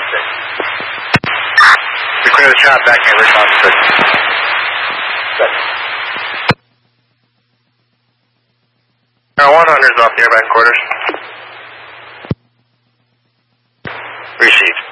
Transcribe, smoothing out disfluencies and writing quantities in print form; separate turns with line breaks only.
We clear the shop back in response to it. Now 100's off nearby quarters. Received.